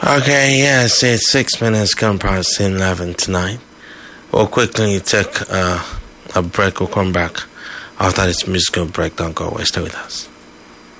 Okay, yes, it's 6 minutes gone past 11 tonight. We'll quickly take a break. We'll come back after this musical break. Don't go away. Stay with us.